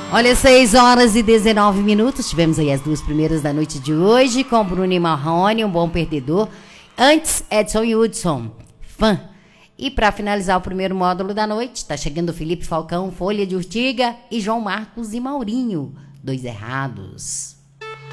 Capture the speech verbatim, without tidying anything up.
Olha, seis horas e dezenove minutos. Tivemos aí as duas primeiras da noite de hoje com Bruno e Marrone, um bom perdedor. Antes, Edson e Hudson, fã. E para finalizar o primeiro módulo da noite, tá chegando Felipe Falcão, Folha de Urtiga e João Marcos e Maurinho, dois errados.